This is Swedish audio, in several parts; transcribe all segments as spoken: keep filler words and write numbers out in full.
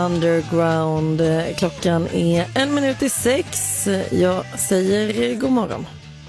Underground. Klockan är en minut i sex. Jag säger god morgon.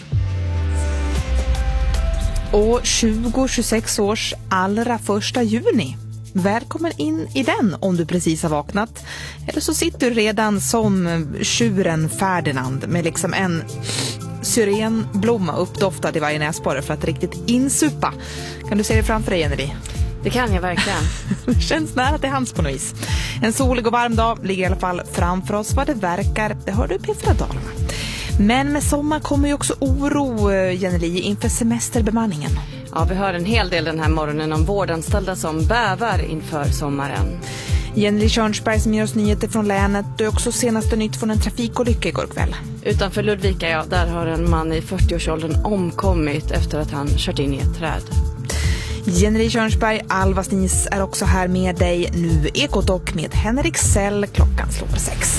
Och tjugo tjugosex års allra första juni. Välkommen in i den om du precis har vaknat. Eller så sitter du redan som tjuren Ferdinand med liksom en syrenblomma uppdoftad i varje näsborre för att riktigt insupa. Kan du se det framför dig, Jenny? Det kan jag verkligen. Det känns nära till hands på något vis. En solig och varm dag ligger i alla fall framför oss vad det verkar. Det hör du i P fyra Dalarna. Men med sommar kommer ju också oro, Jenny, inför semesterbemanningen. Ja, vi hör en hel del den här morgonen om vårdanställda som bävar inför sommaren. Jenny Körnsberg som ger oss nyheter från länet och också senaste nytt från en trafikolycka igår kväll. Utanför Ludvika, ja, där har en man i fyrtioårsåldern omkommit efter att han kört in i ett träd. Jenny Körnsberg, Alva Snis är också här med dig nu. Ekot och med Henrik Sell, klockan slår sex.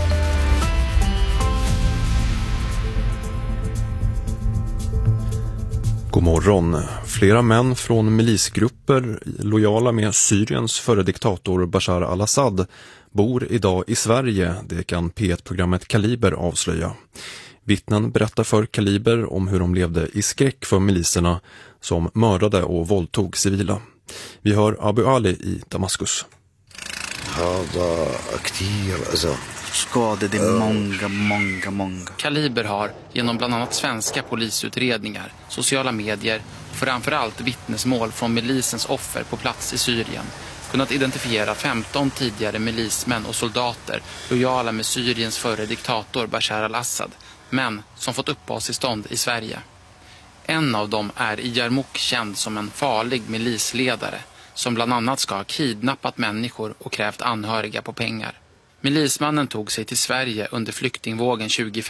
God morgon. Flera män från milisgrupper lojala med Syriens före diktator Bashar al-Assad bor idag i Sverige, det kan P ett-programmet Kaliber avslöja. Vittnen berättar för Kaliber om hur de levde i skräck för miliserna som mördade och våldtog civila. Vi hör Abu Ali i Damaskus. Skadade många, många, många. Kaliber har genom bland annat svenska polisutredningar, sociala medier och framförallt vittnesmål från milisens offer på plats i Syrien kunnat identifiera femton tidigare milismän och soldater lojala med Syriens före diktator Bashar al-Assad, men som fått uppehållstillstånd i Sverige. En av dem är i Yarmouk känd som en farlig milisledare som bland annat ska ha kidnappat människor och krävt anhöriga på pengar. Milismannen tog sig till Sverige under flyktingvågen tjugofem.